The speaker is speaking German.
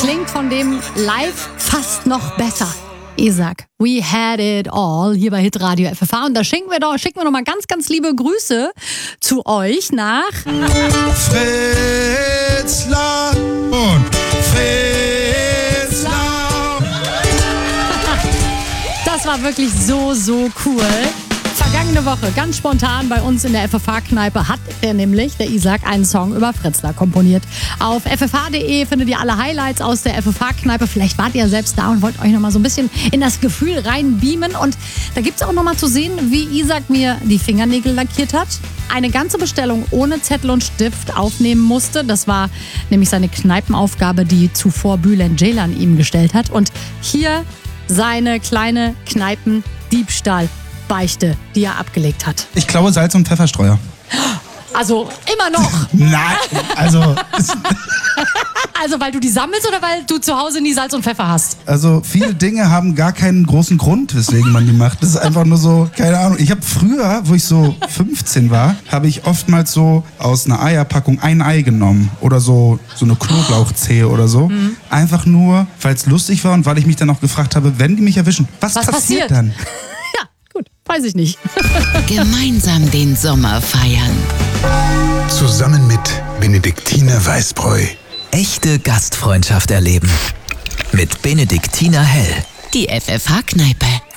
klingt von dem live fast noch besser. Isaac, we had it all hier bei Hitradio FFH. Und da schicken wir noch mal ganz, ganz liebe Grüße zu euch nach Fritzlar und Fritzlar. Das war wirklich so, so cool. Vergangene Woche, ganz spontan bei uns in der FFH-Kneipe, hat der Isaac, einen Song über Fritzlar komponiert. Auf ffh.de findet ihr alle Highlights aus der FFH-Kneipe. Vielleicht wart ihr ja selbst da und wollt euch noch mal so ein bisschen in das Gefühl reinbeamen. Und da gibt es auch noch mal zu sehen, wie Isaac mir die Fingernägel lackiert hat. Eine ganze Bestellung ohne Zettel und Stift aufnehmen musste. Das war nämlich seine Kneipenaufgabe, die zuvor Bülent Ceylan ihm gestellt hat. Und hier seine kleine Kneipendiebstahl-Beichte, die er abgelegt hat. Ich klaue Salz- und Pfefferstreuer. Also immer noch. Nein, also... Also weil du die sammelst oder weil du zu Hause nie Salz und Pfeffer hast? Also viele Dinge haben gar keinen großen Grund, weswegen man die macht. Das ist einfach nur so, keine Ahnung. Ich habe früher, wo ich so 15 war, habe ich oftmals so aus einer Eierpackung ein Ei genommen. Oder so eine Knoblauchzehe oder so. Mhm. Einfach nur, weil es lustig war und weil ich mich dann auch gefragt habe, wenn die mich erwischen, was passiert dann? Ja, gut, weiß ich nicht. Gemeinsam den Sommer feiern. Zusammen mit Benediktiner Weißbräu. Echte Gastfreundschaft erleben. Mit Benediktiner Hell. Die FFH-Kneipe.